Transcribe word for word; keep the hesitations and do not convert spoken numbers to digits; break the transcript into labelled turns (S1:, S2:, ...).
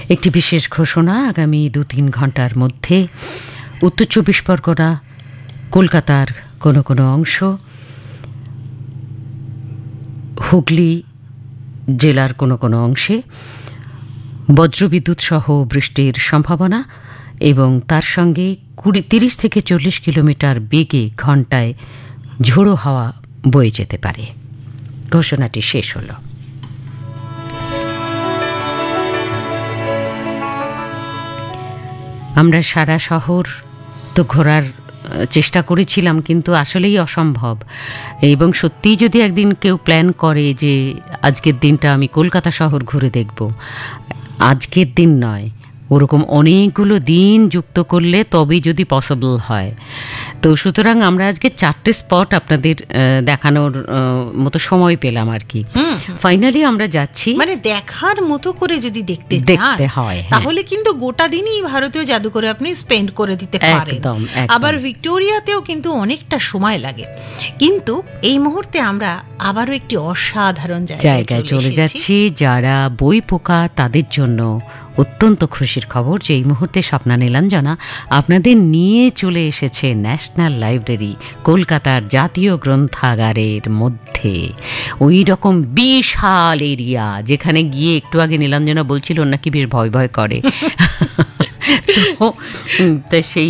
S1: একটি বিশেষ ঘোষণা, আগামী দু তিন ঘন্টার মধ্যে উত্তর চব্বিশ পরগনা, কলকাতার কোনো কোনো অংশ, হুগলি জেলার কোনো কোনো অংশে বজ্রবিদ্যুৎ সহ বৃষ্টির সম্ভাবনা এবং তার সঙ্গে কুড়ি তিরিশ থেকে চল্লিশ কিলোমিটার বেগে ঘণ্টায় ঝোড়ো হাওয়া বয়ে যেতে পারে। ঘোষণাটি শেষ হলো। আমরা সারা শহর তো ঘোরার চেষ্টা করেছিলাম, কিন্তু আসলেই অসম্ভব। এবং সত্যিই যদি একদিন কেউ প্ল্যান করে যে আজকের দিনটা আমি কলকাতা শহর ঘুরে দেখব, আজকের দিন নয়, ওরকম অনেকগুলো দিন যুক্ত করলে তবেই যদি পসিবল হয়। তো সুতরাং আমরা আজকে চারটে স্পট আপনাদের দেখানোর মতো সময় পেলাম আর কি। ফাইনালি আমরা যাচ্ছি,
S2: মানে দেখার মতো করে যদি দেখতে
S1: দেখতে হয়
S2: তাহলে কিন্তু গোটা দিনই ভারতীয় জাদুঘরে আপনি স্পেন্ড করে দিতে পারেন। আবার ভিক্টোরিয়াতেও কিন্তু অনেকটা সময় লাগে, কিন্তু এই মুহূর্তে আমরা আবারও একটি অসাধারণ
S1: জায়গায় চলে যাচ্ছি। যারা বই পোকা তাদের জন্য অত্যন্ত খুশির খবর যে এই মুহূর্তে স্বপ্না নীলাঞ্জনা আপনাদের নিয়ে চলে এসেছে ন্যাশনাল লাইব্রেরি, কলকাতার জাতীয় গ্রন্থাগারের মধ্যে। ওই রকম বিশাল এরিয়া যেখানে গিয়ে একটু আগে নীলাঞ্জনা বলছিল নাকি বেশ ভয় ভয় করে। তো সেই